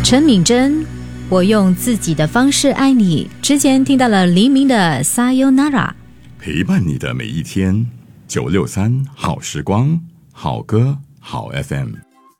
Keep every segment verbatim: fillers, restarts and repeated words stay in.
陈敏贞，我用自己的方式爱你。之前听到了黎明的 Sayonara， 陪伴你的每一天。九六三好时光，好歌好 F M。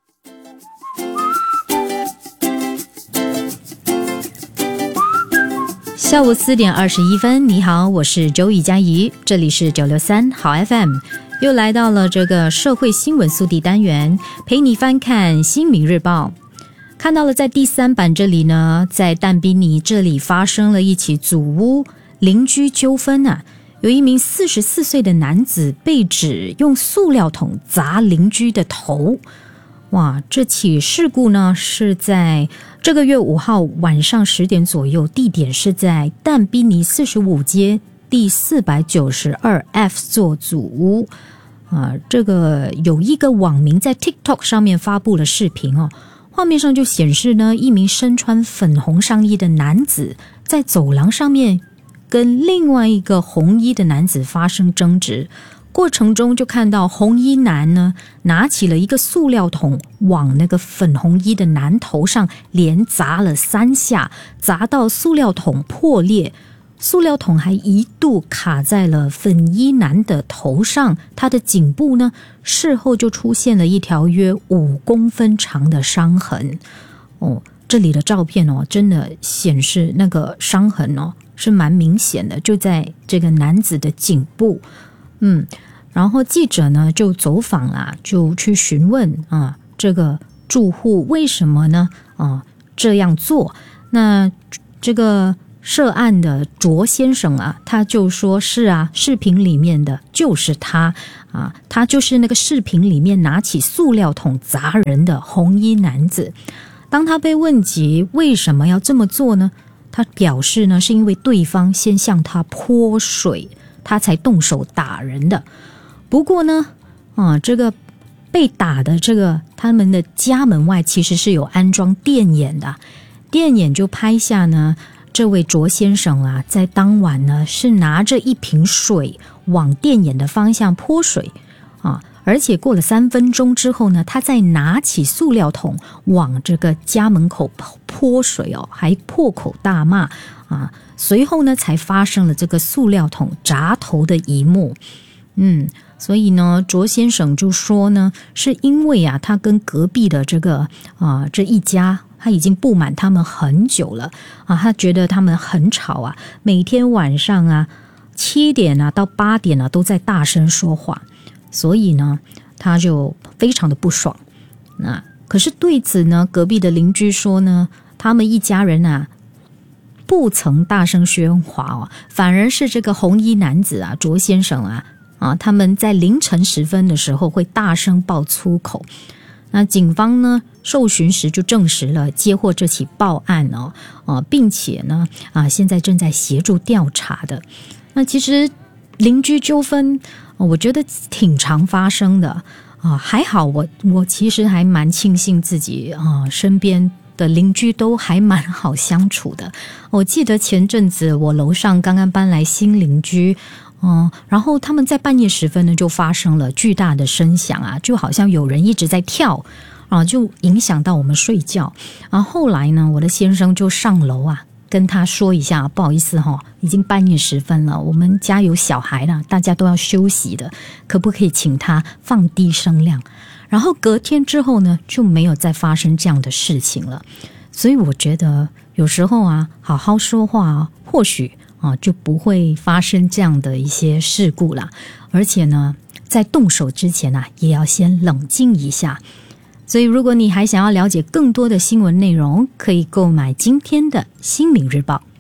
下午四点二十一分，你好，我是周雨佳怡，这里是九六三好 F M， 又来到了这个社会新闻速递单元，陪你翻看新民日报。看到了在第三版这里呢，在但宾尼这里发生了一起祖屋邻居纠纷啊，有一名四十四岁的男子被指用塑料桶砸邻居的头。哇，这起事故呢是在这个月五号晚上十点左右，地点是在但宾尼四十五街第四百九十二 F 座祖屋啊。这个有一个网民在 TikTok 上面发布了视频哦。画面上就显示呢，一名身穿粉红上衣的男子在走廊上面跟另外一个红衣的男子发生争执，过程中就看到红衣男呢拿起了一个塑料桶往那个粉红衣的男头上连砸了三下，砸到塑料桶破裂，塑料桶还一度卡在了粉衣男的头上，他的颈部呢事后就出现了一条约五公分长的伤痕。哦，这里的照片哦，真的显示那个伤痕哦是蛮明显的，就在这个男子的颈部。嗯，然后记者呢就走访啦，就去询问啊这个住户为什么呢啊这样做。那这个涉案的卓先生啊，他就说是啊，视频里面的就是他啊，他就是那个视频里面拿起塑料桶砸人的红衣男子。当他被问及为什么要这么做呢，他表示呢是因为对方先向他泼水，他才动手打人的。不过呢啊，这个被打的这个他们的家门外其实是有安装电眼的，电眼就拍下呢这位卓先生啊，在当晚呢是拿着一瓶水往电眼的方向泼水啊，而且过了三分钟之后呢，他再拿起塑料桶往这个家门口泼水哦，还破口大骂啊。随后呢，才发生了这个塑料桶砸头的一幕。嗯，所以呢，卓先生就说呢，是因为啊，他跟隔壁的这个啊这一家。他已经不满他们很久了啊，他觉得他们很吵啊，每天晚上啊七点啊到八点啊都在大声说话，所以呢他就非常的不爽。那可是对此呢，隔壁的邻居说呢，他们一家人啊不曾大声喧哗哦，反而是这个红衣男子啊卓先生啊啊他们在凌晨时分的时候会大声爆粗口。那警方呢受询时就证实了接获这起报案哦，呃、并且呢啊现在正在协助调查的。那其实邻居纠纷，呃、我觉得挺常发生的啊，还好我我其实还蛮庆幸自己啊身边的邻居都还蛮好相处的。我记得前阵子我楼上刚刚搬来新邻居。嗯，然后他们在半夜时分呢，就发生了巨大的声响啊，就好像有人一直在跳啊，就影响到我们睡觉。然后后来呢，我的先生就上楼啊，跟他说一下，不好意思哈、哦，已经半夜时分了，我们家有小孩了，大家都要休息的，可不可以请他放低声量？然后隔天之后呢，就没有再发生这样的事情了。所以我觉得有时候啊，好好说话啊，或许。啊，就不会发生这样的一些事故啦。而且呢，在动手之前啊，也要先冷静一下。所以，如果你还想要了解更多的新闻内容，可以购买今天的《新民日报》。